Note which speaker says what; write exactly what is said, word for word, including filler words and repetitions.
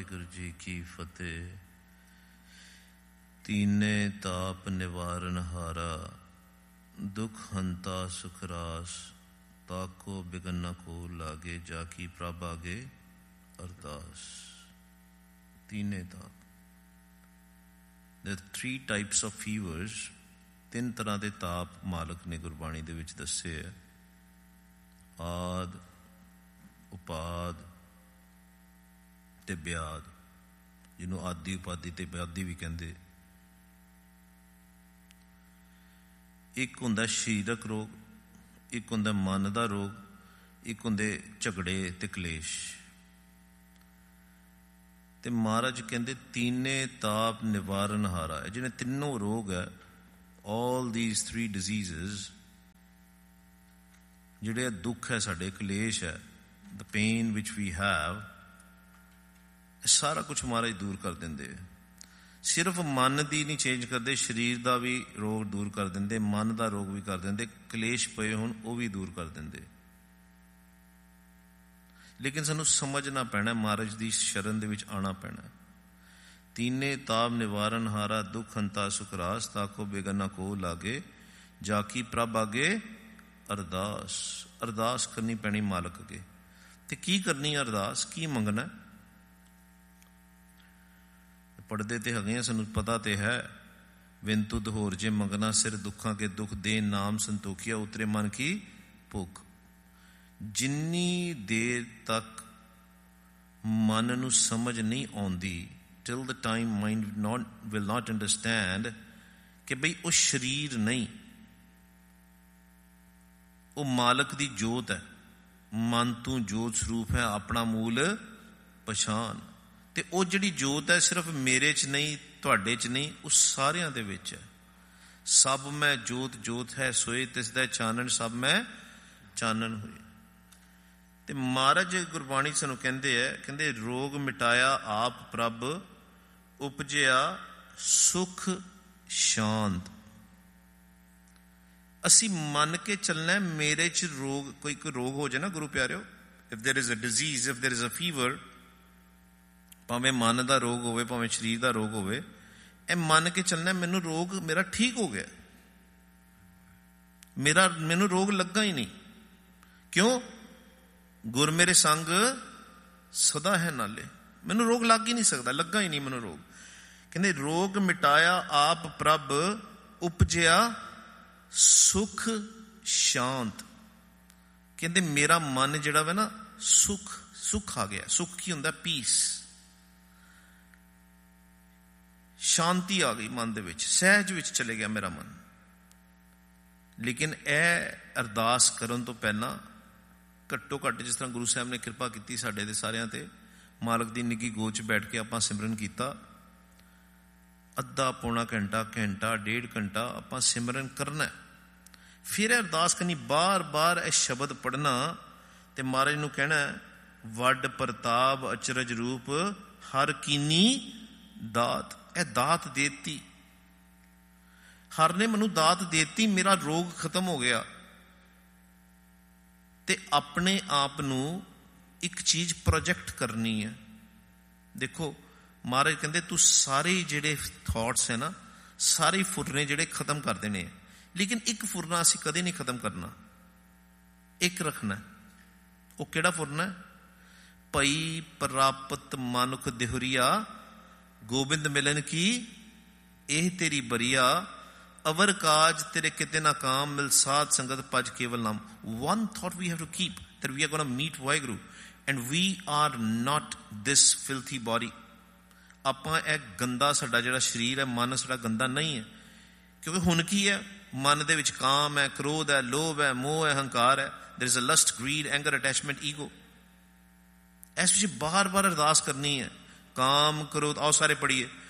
Speaker 1: ਵਾਹਿਗੁਰੂ ਜੀ ਕੀ ਫਤਿਹ। ਤੀਨੇ ਤਾਪ ਨਿਵਾਰਨ ਹਾਰਾ, ਦੁਖ ਹੰਤਾ ਸੁਖ ਰਾਸ, ਤਾਕੋ ਬਿਗਨ ਨ ਕੋ ਲਾਗੇ, ਜਾ ਕੀ ਪ੍ਰਭ ਆਗੇ ਅਰਦਾਸ। ਤੀਨੇ ਤਾਪ, there are three types of fevers, ਤਿੰਨ ਤਰ੍ਹਾਂ ਦੇ ਤਾਪ ਮਾਲਕ ਨੇ ਗੁਰਬਾਣੀ ਦੇ ਵਿੱਚ ਦੱਸੇ ਹੈ। ਆਦ, ਉਪਾਦ ਤੇ ਬਿਆਦ, ਜਿਹਨੂੰ ਆਦਿ ਉਪਾਦੀ ਤੇ ਬਿਆਦੀ ਵੀ ਕਹਿੰਦੇ। ਇੱਕ ਹੁੰਦਾ ਸਰੀਰਕ ਰੋਗ, ਇੱਕ ਹੁੰਦਾ ਮਨ ਦਾ ਰੋਗ, ਇੱਕ ਹੁੰਦੇ ਝਗੜੇ ਤੇ ਕਲੇਸ਼। ਤੇ ਮਹਾਰਾਜ ਕਹਿੰਦੇ ਤੀਨੇ ਤਾਪ ਨਿਵਾਰਨ ਹਾਰਾ, ਇਹ ਜਿਹੜੇ ਤਿੰਨੋਂ ਰੋਗ ਹੈ, all these three diseases, ਜਿਹੜੇ ਦੁੱਖ ਹੈ ਸਾਡੇ, ਕਲੇਸ਼ ਹੈ, the pain which we have, ਇਹ ਸਾਰਾ ਕੁਛ ਮਹਾਰਾਜ ਦੂਰ ਕਰ ਦਿੰਦੇ। ਸਿਰਫ ਮਨ ਦੀ ਨਹੀਂ ਚੇਂਜ ਕਰਦੇ, ਸਰੀਰ ਦਾ ਵੀ ਰੋਗ ਦੂਰ ਕਰ ਦਿੰਦੇ, ਮਨ ਦਾ ਰੋਗ ਵੀ ਕਰ ਦਿੰਦੇ, ਕਲੇਸ਼ ਪਏ ਹੋਣ ਉਹ ਵੀ ਦੂਰ ਕਰ ਦਿੰਦੇ। ਲੇਕਿਨ ਸਾਨੂੰ ਸਮਝਣਾ ਪੈਣਾ, ਮਹਾਰਾਜ ਦੀ ਸ਼ਰਨ ਦੇ ਵਿੱਚ ਆਉਣਾ ਪੈਣਾ। ਤੀਨੇ ਤਾਪ ਨਿਵਾਰਨ ਹਾਰਾ, ਦੁੱਖ ਹੰਤਾ ਸੁਖ ਰਾਸ, ਤਾਕੋ ਬਿਗਨ ਨ ਕੋ ਲਾਗੇ, ਜਾ ਕੀ ਪ੍ਰਭ ਆਗੇ ਅਰਦਾਸ। ਅਰਦਾਸ ਕਰਨੀ ਪੈਣੀ ਮਾਲਕ ਅੱਗੇ। ਤੇ ਕੀ ਕਰਨੀ ਅਰਦਾਸ, ਕੀ ਮੰਗਣਾ? ਪੜ੍ਹਦੇ ਤੇ ਹੈਗੇ ਆ, ਸਾਨੂੰ ਪਤਾ ਤੇ ਹੈ। ਵਿਨ ਤੁਧ ਹੋਰ ਜੇ ਮੰਗਣਾ, ਸਿਰ ਦੁੱਖਾਂ ਕੇ ਦੁੱਖ ਦੇ, ਨਾਮ ਸੰਤੋਖੀਆ ਉਤਰੇ ਮਨ ਕੀ ਭੁੱਖ। ਜਿੰਨੀ ਦੇਰ ਤੱਕ ਮਨ ਨੂੰ ਸਮਝ ਨਹੀਂ ਆਉਂਦੀ, till the time mind not will not understand ਕਿ ਬਈ ਉਹ ਸਰੀਰ ਨਹੀਂ, ਉਹ ਮਾਲਕ ਦੀ ਜੋਤ ਹੈ, ਮਨ ਤੂੰ ਜੋਤ ਸਰੂਪ ਹੈ, ਆਪਣਾ ਮੂਲ ਪਛਾਣ। ਤੇ ਉਹ ਜਿਹੜੀ ਜੋਤ ਹੈ ਸਿਰਫ ਮੇਰੇ 'ਚ ਨਹੀਂ, ਤੁਹਾਡੇ 'ਚ ਨਹੀਂ, ਉਹ ਸਾਰਿਆਂ ਦੇ ਵਿੱਚ ਹੈ। ਸਭ ਮੈਂ ਜੋਤ ਜੋਤ ਹੈ ਸੋਏ, ਤਿਸ ਦਾ ਚਾਨਣ ਸਭ ਮੈਂ ਚਾਨਣ ਹੋਏ। ਤੇ ਮਹਾਰਾਜ ਗੁਰਬਾਣੀ ਸਾਨੂੰ ਕਹਿੰਦੇ ਹੈ, ਕਹਿੰਦੇ ਰੋਗ ਮਿਟਾਇਆ ਆਪ ਪ੍ਰਭ, ਉਪਜਿਆ ਸੁਖ ਸ਼ਾਂਤ। ਅਸੀਂ ਮੰਨ ਕੇ ਚੱਲਣਾ, ਮੇਰੇ 'ਚ ਰੋਗ, ਕੋਈ ਕੋਈ ਰੋਗ ਹੋ ਜਾਏ ਨਾ ਗੁਰੂ ਪਿਆਰਿਓ, if there is a disease, if there is a fever, ਭਾਵੇਂ ਮਨ ਦਾ ਰੋਗ ਹੋਵੇ, ਭਾਵੇਂ ਸਰੀਰ ਦਾ ਰੋਗ ਹੋਵੇ, ਇਹ ਮੰਨ ਕੇ ਚੱਲਣਾ ਮੈਨੂੰ ਰੋਗ ਮੇਰਾ ਠੀਕ ਹੋ ਗਿਆ, ਮੇਰਾ ਮੈਨੂੰ ਰੋਗ ਲੱਗਾ ਹੀ ਨਹੀਂ। ਕਿਉਂ? ਗੁਰ ਮੇਰੇ ਸੰਗ ਸਦਾ ਹੈ ਨਾਲੇ, ਮੈਨੂੰ ਰੋਗ ਲੱਗ ਹੀ ਨਹੀਂ ਸਕਦਾ, ਲੱਗਾ ਹੀ ਨਹੀਂ ਮੈਨੂੰ ਰੋਗ। ਕਹਿੰਦੇ ਰੋਗ ਮਿਟਾਇਆ ਆਪ ਪ੍ਰਭ, ਉਪਜਿਆ ਸੁਖ ਸ਼ਾਂਤ। ਕਹਿੰਦੇ ਮੇਰਾ ਮਨ ਜਿਹੜਾ ਵਾ ਨਾ, ਸੁਖ ਸੁਖ ਆ ਗਿਆ। ਸੁਖ ਕੀ ਹੁੰਦਾ? ਪੀਸ, ਸ਼ਾਂਤੀ ਆ ਗਈ ਮਨ ਦੇ ਵਿੱਚ, ਸਹਿਜ ਵਿੱਚ ਚਲੇ ਗਿਆ ਮੇਰਾ ਮਨ। ਲੇਕਿਨ ਇਹ ਅਰਦਾਸ ਕਰਨ ਤੋਂ ਪਹਿਲਾਂ ਘੱਟੋ ਘੱਟ, ਜਿਸ ਤਰ੍ਹਾਂ ਗੁਰੂ ਸਾਹਿਬ ਨੇ ਕਿਰਪਾ ਕੀਤੀ ਸਾਡੇ ਦੇ ਸਾਰਿਆਂ ਤੇ, ਮਾਲਕ ਦੀ ਨਿੱਘੀ ਗੋਦ 'ਚ ਬੈਠ ਕੇ ਆਪਾਂ ਸਿਮਰਨ ਕੀਤਾ, ਅੱਧਾ ਪੌਣਾ ਘੰਟਾ, ਘੰਟਾ ਡੇਢ ਘੰਟਾ ਆਪਾਂ ਸਿਮਰਨ ਕਰਨਾ। ਫਿਰ ਇਹ ਅਰਦਾਸ ਕਰਨੀ, ਬਾਰ ਬਾਰ ਇਹ ਸ਼ਬਦ ਪੜ੍ਹਨਾ ਤੇ ਮਹਾਰਾਜ ਨੂੰ ਕਹਿਣਾ, ਵੱਡ ਪ੍ਰਤਾਪ ਅਚਰਜ ਰੂਪ, ਹਰ ਕੀਨੀ ਦਾਤ। ਇਹ ਦਾਤ ਦੇਤੀ, ਹਰ ਨੇ ਮੈਨੂੰ ਦਾਤ ਦੇਤੀ, ਮੇਰਾ ਰੋਗ ਖਤਮ ਹੋ ਗਿਆ। ਤੇ ਆਪਣੇ ਆਪ ਨੂੰ ਇੱਕ ਚੀਜ਼ ਪ੍ਰੋਜੈਕਟ ਕਰਨੀ ਹੈ। ਦੇਖੋ ਮਹਾਰਾਜ ਕਹਿੰਦੇ ਤੂੰ ਸਾਰੇ ਜਿਹੜੇ ਥਾਟਸ ਹੈ ਨਾ, ਸਾਰੇ ਫੁਰਨੇ ਜਿਹੜੇ ਖਤਮ ਕਰ ਦੇਣੇ, ਲੇਕਿਨ ਇੱਕ ਫੁਰਨਾ ਅਸੀਂ ਕਦੇ ਨਹੀਂ ਖਤਮ ਕਰਨਾ, ਇੱਕ ਰੱਖਣਾ। ਉਹ ਕਿਹੜਾ ਫੁਰਨਾ? ਭਈ ਪ੍ਰਾਪਤ ਮਨੁਖ ਦਿਹੁਰੀਆ, ਗੋਬਿੰਦ ਮਿਲਨ ਕੀ ਇਹ ਤੇਰੀ ਬਰੀਆ, ਅਵਰ ਕਾਜ ਤੇਰੇ ਕਿਤੇ ਨਾ ਕਾਮ, ਮਿਲ ਸਾਧ ਸੰਗਤ ਭਜ ਕੇਵਲ ਨਾਮ। One thought we have to keep, that we are going to meet Vaheguru and we are not this filthy body. ਆਪਾਂ ਇਹ ਗੰਦਾ ਸਾਡਾ ਜਿਹੜਾ ਸਰੀਰ ਹੈ, ਮਨ ਸਾਡਾ ਗੰਦਾ ਨਹੀਂ ਹੈ। ਕਿਉਂਕਿ ਹੁਣ ਕੀ ਹੈ, ਮਨ ਦੇ ਵਿੱਚ ਕਾਮ ਹੈ, ਕ੍ਰੋਧ ਹੈ, ਲੋਭ ਹੈ, ਮੋਹ ਹੈ, ਹੰਕਾਰ ਹੈ। there is a lust, greed, anger, attachment, ego. ਇਸ ਵਿੱਚ ਬਾਰ ਬਾਰ ਅਰਦਾਸ ਕਰਨੀ ਹੈ। ਕਾਮ ਕ੍ਰੋਧ, ਆਓ ਸਾਰੇ ਪੜ੍ਹੀਏ।